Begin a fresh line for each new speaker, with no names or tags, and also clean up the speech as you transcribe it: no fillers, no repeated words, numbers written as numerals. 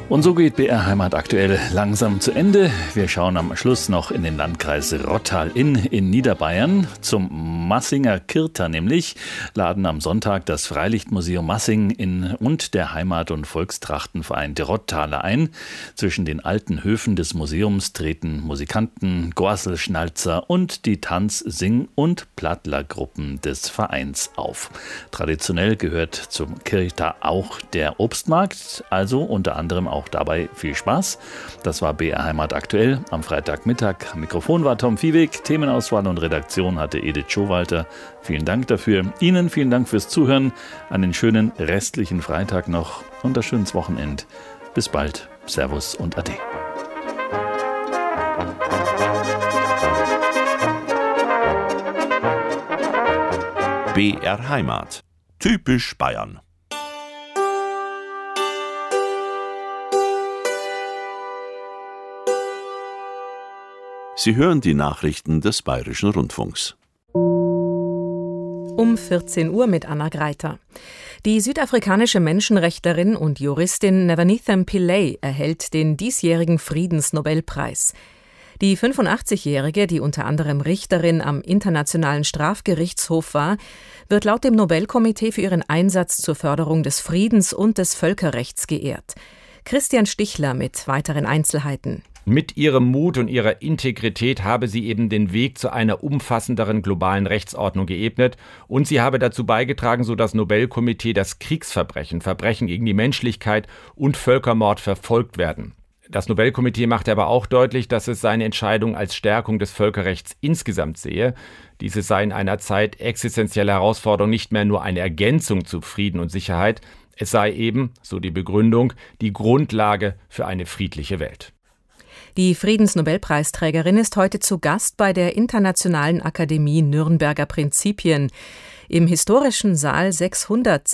Und so geht BR Heimat aktuell langsam zu Ende. Wir schauen am Schluss noch in den Landkreis Rottal-Inn in Niederbayern. Zum Massinger Kirta nämlich laden am Sonntag das Freilichtmuseum Massing und der Heimat- und Volkstrachtenverein De Rottaler ein. Zwischen den alten Höfen des Museums treten Musikanten, Gorselschnalzer und die Tanz-, Sing- und Plattlergruppen des Vereins auf. Traditionell gehört zum Kirta auch der Obstmarkt, also unter anderem auch dabei viel Spaß. Das war BR Heimat aktuell am Freitagmittag. Am Mikrofon war Tom Viehweg. Themenauswahl und Redaktion hatte Edith Schowalter. Vielen Dank dafür. Ihnen vielen Dank fürs Zuhören. Einen schönen restlichen Freitag noch und ein schönes Wochenende. Bis bald. Servus und Ade.
BR Heimat. Typisch Bayern. Sie hören die Nachrichten des Bayerischen Rundfunks.
Um 14 Uhr mit Anna Greiter. Die südafrikanische Menschenrechtlerin und Juristin Nevanithem Pillay erhält den diesjährigen Friedensnobelpreis. Die 85-Jährige, die unter anderem Richterin am Internationalen Strafgerichtshof war, wird laut dem Nobelkomitee für ihren Einsatz zur Förderung des Friedens und des Völkerrechts geehrt. Christian Stichler mit weiteren Einzelheiten.
Mit ihrem Mut und ihrer Integrität habe sie eben den Weg zu einer umfassenderen globalen Rechtsordnung geebnet und sie habe dazu beigetragen, so das Nobelkomitee, dass Kriegsverbrechen, Verbrechen gegen die Menschlichkeit und Völkermord verfolgt werden. Das Nobelkomitee machte aber auch deutlich, dass es seine Entscheidung als Stärkung des Völkerrechts insgesamt sehe. Diese sei in einer Zeit existenzieller Herausforderung nicht mehr nur eine Ergänzung zu Frieden und Sicherheit, es sei eben, so die Begründung, die Grundlage für eine friedliche Welt.
Die Friedensnobelpreisträgerin ist heute zu Gast bei der Internationalen Akademie Nürnberger Prinzipien. Im historischen Saal 600